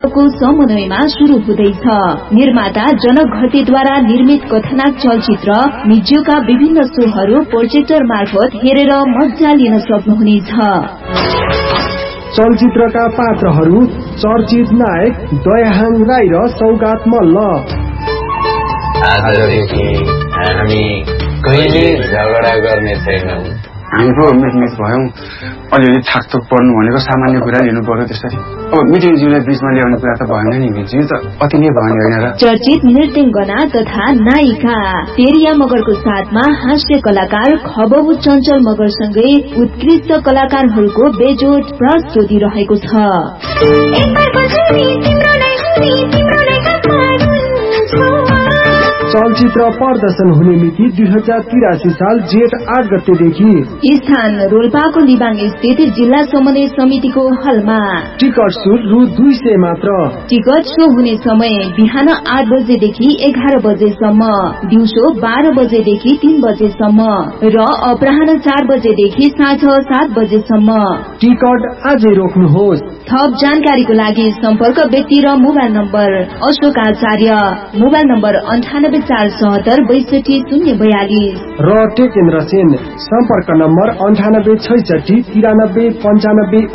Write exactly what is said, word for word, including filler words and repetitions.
समूहको समन्वयमा शुरू हुँदैछ। निर्माता जनक घरतीद्वारा निर्मित कथानक चलचित्र मिज्यूका विभिन्न शोहरू प्रोजेक्टर मार्फत हेरेर मजा लिन सक्नुहुनेछ। चलचित्रका पात्रहरू चर्चित नायक दयाहाङ राई र सौगात मल्ल। आजदेखि हामी कहिले झगडा गर्ने छैनौं। हामी पो मिसमिस भयौं, अलिअलि थाकथोक पर्नु भनेको सामान्य कुरा लिनु पर्यो। त्यसरी अब मिटिङज्यूलाई बीचमा ल्याउने कुरा त भएन नि मिटिङ त अति नै भयो नि होइन र। चर्चित नृत्यङ्गना तथा नायिका तेरिया मगरको साथमा हास्य कलाकार खबबु चञ्चल मगरसँगै उत्कृष्ट कलाकारहरूको बेजोड प्रस्तुति रहेको छ। चलचित्र प्रदर्शन हुने मिति दुई हजार तिरासी साल जेठ आठ गतेदेखि। स्थान रोल्पाको लिबाङ स्थित जिल्ला समन्वय समितिको हलमा। टिकट शुल्क रु दुई सय मात्र। टिकट शो हुने समय बिहान आठ बजेदेखि एघार बजेसम्म, दिउँसो बाह्र बजेदेखि तीन बजेसम्म र अपराह्न चार बजेदेखि साँझ सात बजेसम्म। टिकट आजै रोक्नुहोस्। थप जानकारीको लागि सम्पर्क व्यक्ति र मोबाइल नम्बर अशोक आचार्य, मोबाइल नम्बर अन्ठानब्बे चार सहत्तर बैसठी शून्य बयालिस र टेकेन्द्र सेन, सम्पर्क नम्बर अन्ठानब्बे छैसठी तिरानब्बे पञ्चानब्बे